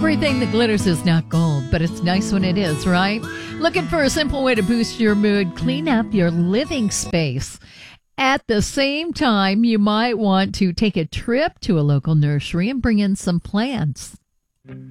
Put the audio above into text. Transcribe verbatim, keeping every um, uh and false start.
Everything that glitters is not gold, but it's nice when it is, right? Looking for a simple way to boost your mood? Clean up your living space. At the same time, you might want to take a trip to a local nursery and bring in some plants.